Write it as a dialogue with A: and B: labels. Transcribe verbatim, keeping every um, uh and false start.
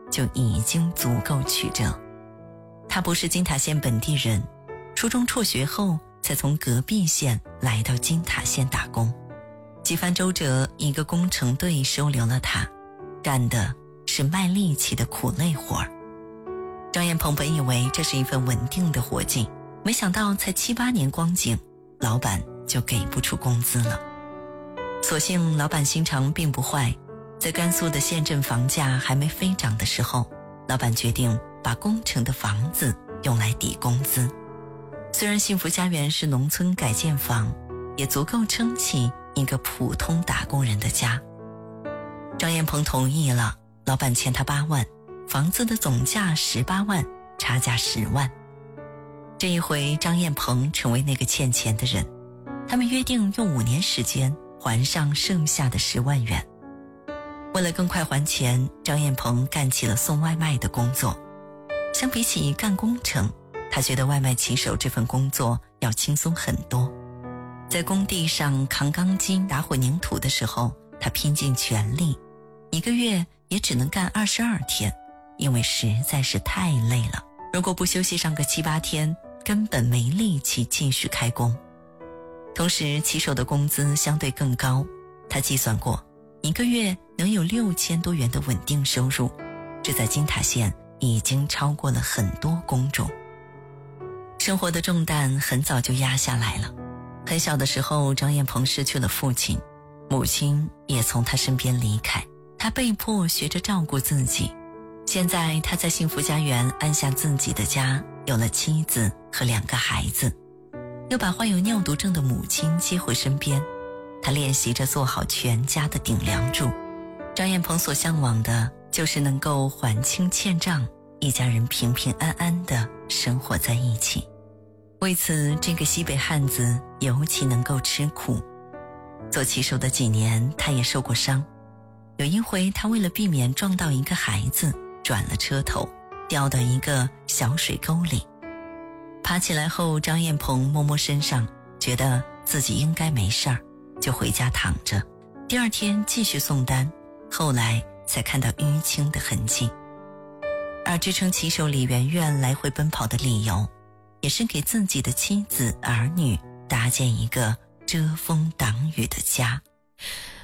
A: 就已经足够曲折。他不是金塔县本地人，初中辍学后才从隔壁县来到金塔县打工。几番周折，一个工程队收留了他，干的是卖力气的苦累活儿。张彦鹏本以为这是一份稳定的活计，没想到才七八年光景，老板就给不出工资了。所幸老板心肠并不坏，在甘肃的县镇房价还没飞涨的时候，老板决定把工程的房子用来抵工资。虽然幸福家园是农村改建房，也足够撑起一个普通打工人的家。张彦鹏同意了，老板欠他八万，房子的总价十八万，差价十万。这一回张彦鹏成为那个欠钱的人，他们约定用五年时间还上剩下的十万元。为了更快还钱，张彦鹏干起了送外卖的工作。相比起干工程，他觉得外卖骑手这份工作要轻松很多。在工地上扛钢筋打混凝土的时候，他拼尽全力，一个月也只能干二十二天，因为实在是太累了。如果不休息上个七八天，根本没力气继续开工。同时骑手的工资相对更高，他计算过，一个月能有六千多元的稳定收入，这在金塔县已经超过了很多工种。生活的重担很早就压下来了。很小的时候，张彦鹏失去了父亲，母亲也从他身边离开，他被迫学着照顾自己。现在他在幸福家园安下自己的家，有了妻子和两个孩子，又把患有尿毒症的母亲接回身边。他练习着做好全家的顶梁柱。张彦鹏所向往的就是能够还清欠账，一家人平平安安地生活在一起。为此，这个西北汉子尤其能够吃苦。做骑手的几年，他也受过伤。有一回，他为了避免撞到一个孩子，转了车头，掉到一个小水沟里。爬起来后，张彦鹏摸摸身上，觉得自己应该没事儿，就回家躺着。第二天继续送单，后来才看到淤青的痕迹。而支撑骑手李媛媛来回奔跑的理由，也是给自己的妻子儿女搭建一个遮风挡雨的家。